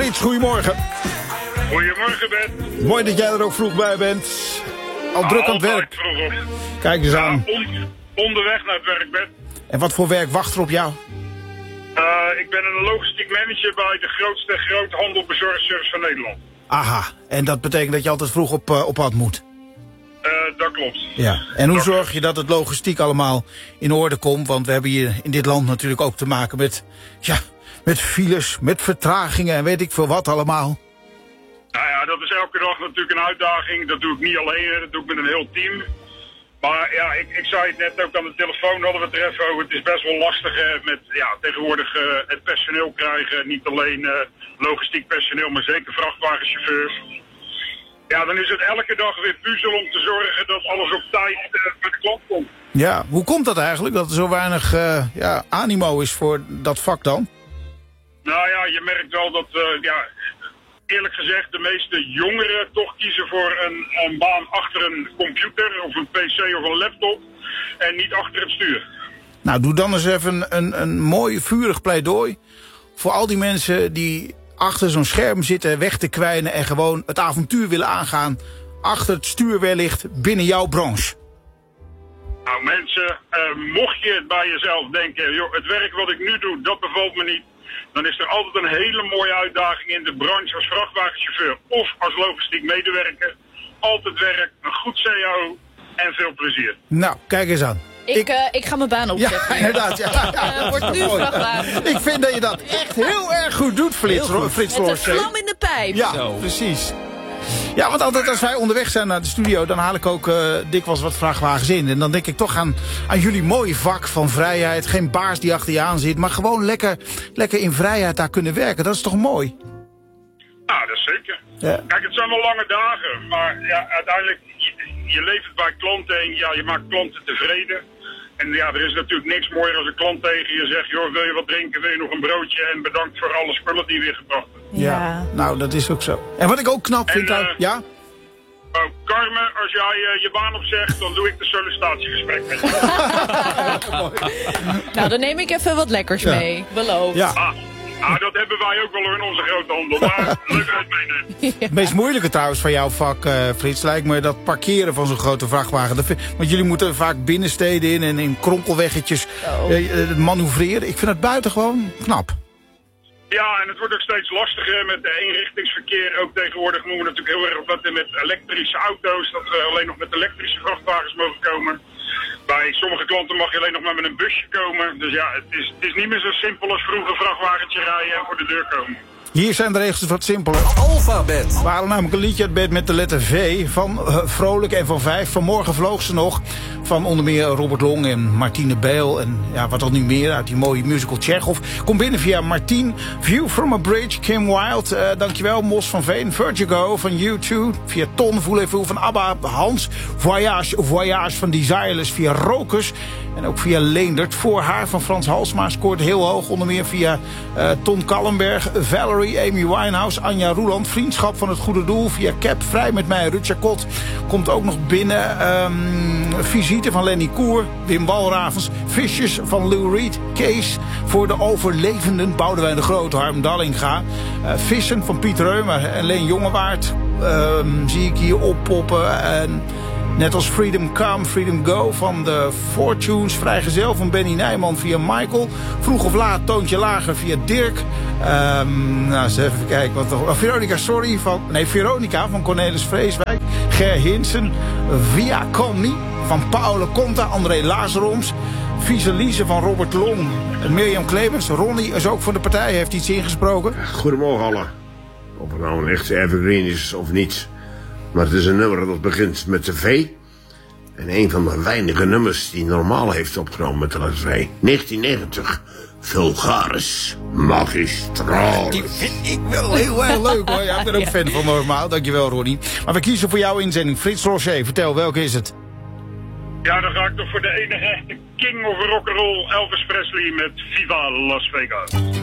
Frits, goedemorgen. Goedemorgen, Ben. Mooi dat jij er ook vroeg bij bent. Al druk aan het werk. Vroeg. Kijk eens aan. Onderweg naar het werk, Ben. En wat voor werk wacht er op jou? Ik ben een logistiek manager bij de grootste groothandelbezorgservice van Nederland. Aha, en dat betekent dat je altijd vroeg op pad moet? Dat klopt. Ja. En hoe zorg je dat het logistiek allemaal in orde komt? Want we hebben hier in dit land natuurlijk ook te maken met files, met vertragingen en weet ik veel wat allemaal. Nou ja, dat is elke dag natuurlijk een uitdaging. Dat doe ik niet alleen, dat doe ik met een heel team. Maar ja, ik zei het net ook aan de telefoon, hadden we het er even over. Het is best wel lastig met tegenwoordig het personeel krijgen. Niet alleen logistiek personeel, maar zeker vrachtwagenchauffeurs. Ja, dan is het elke dag weer puzzel om te zorgen dat alles op tijd bij de klant komt. Ja, hoe komt dat eigenlijk, dat er zo weinig animo is voor dat vak dan? Nou ja, je merkt wel dat, eerlijk gezegd, de meeste jongeren toch kiezen voor een baan achter een computer of een pc of een laptop en niet achter het stuur. Nou, doe dan eens even een mooi vurig pleidooi voor al die mensen die achter zo'n scherm zitten weg te kwijnen en gewoon het avontuur willen aangaan achter het stuur wellicht binnen jouw branche. Nou mensen, mocht je het bij jezelf denken, joh, het werk wat ik nu doe, dat bevalt me niet, dan is er altijd een hele mooie uitdaging in de branche als vrachtwagenchauffeur of als logistiek medewerker. Altijd werk, een goed CAO en veel plezier. Nou, kijk eens aan. Ik ga mijn baan opzetten. Ja, inderdaad. Ja. Wordt nu vrachtwagen. Ik vind dat je dat echt heel erg goed doet, Frits Met een vlam in de pijp. Ja, zo. Precies. Ja, want altijd als wij onderweg zijn naar de studio, dan haal ik ook dikwijls wat vrachtwagens in. En dan denk ik toch aan jullie mooie vak van vrijheid. Geen baas die achter je aan zit, maar gewoon lekker in vrijheid daar kunnen werken. Dat is toch mooi? Nou, dat is zeker. Ja. Kijk, het zijn wel lange dagen, maar ja, uiteindelijk, je levert bij klanten en ja, je maakt klanten tevreden. En ja, er is natuurlijk niks mooier als een klant tegen je zegt, joh, wil je wat drinken, wil je nog een broodje en bedankt voor alle spullen die je weer gebracht hebt. Ja, nou, dat is ook zo. En wat ik ook knap vind, ja? Carmen, als jij je baan opzegt, dan doe ik de sollicitatiegesprek met je. Nou, dan neem ik even wat lekkers mee. Beloofd. Ja. Dat hebben wij ook wel in onze grote handel, maar leuk uitmeenemen. Ja. Het meest moeilijke trouwens van jouw vak, Frits, lijkt me dat parkeren van zo'n grote vrachtwagen. Want jullie moeten vaak binnensteden in en in kronkelweggetjes manoeuvreren. Ik vind het buitengewoon knap. Ja, en het wordt ook steeds lastiger met de eenrichtingsverkeer. Ook tegenwoordig moeten we natuurlijk heel erg opletten met elektrische auto's. Dat we alleen nog met elektrische vrachtwagens mogen komen. Bij sommige klanten mag je alleen nog maar met een busje komen. Dus ja, het is niet meer zo simpel als vroeger vrachtwagentje rijden en voor de deur komen. Hier zijn de regels wat simpeler. Alphabet. We waren namelijk een liedje uit bed met de letter V van Vrolijk en van 5. Vanmorgen vloog ze nog van onder meer Robert Long en Martine Beel. En ja, wat dan nu meer uit die mooie musical Chekhov. Kom binnen via Martien. View from a Bridge, Kim Wilde. Dankjewel, Mos van Veen. Vertigo van U2. Via Ton, Voulez-vous van ABBA. Hans, Voyage van Desireless via Rokus. En ook via Leendert. Voor haar van Frans Halsma scoort heel hoog. Onder meer via Ton Kallenberg, Valerie, Amy Winehouse, Anja Roeland. Vriendschap van het Goede Doel via Cap. Vrij met mij, Rutja Kot. Komt ook nog binnen. Visite van Lenny Koer. Wim Walravens. Visjes van Lou Reed. Kees voor de overlevenden. Boudewijn de Groot, Harm Dallinga. Vissen van Piet Reumer en Leen Jongewaard. Zie ik hier oppoppen. En net als Freedom Come, Freedom Go van de Fortunes. Vrijgezel van Benny Nijman via Michael. Vroeg of laat, toontje lager via Dirk. Nou, eens even kijken. Veronica van Cornelis Vreeswijk. Ger Hinsen via Connie van Paolo Conta. André Lazaroms. Viselise van Robert Long. En Mirjam Clemens. Ronnie is ook voor de partij. Heeft iets ingesproken. Goedemorgen allen. Of het nou een echte evergreen is of niet. Maar het is een nummer dat begint met de V. En een van de weinige nummers die normaal heeft opgenomen met de letter V. 1990. Vulgaris. Magistraal. Die vind ik wel heel erg leuk hoor. Ja, ik ben ook fan van normaal. Dankjewel Ronnie. Maar we kiezen voor jouw inzending. Frits Rocher, vertel, welke is het? Ja, dan ga ik toch voor de enige echte king of rock'n'roll Elvis Presley met Viva Las Vegas.